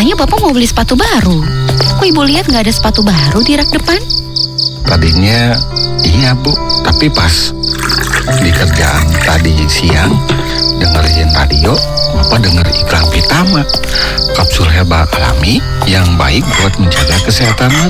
Katanya Bapak mau beli sepatu baru. Kok Ibu lihat nggak ada sepatu baru di rak depan? Tadinya iya Bu, tapi pas di kerjaan tadi siang dengerin radio, Bapak denger iklan Pitama, kapsul herbal alami yang baik buat menjaga kesehatan mata.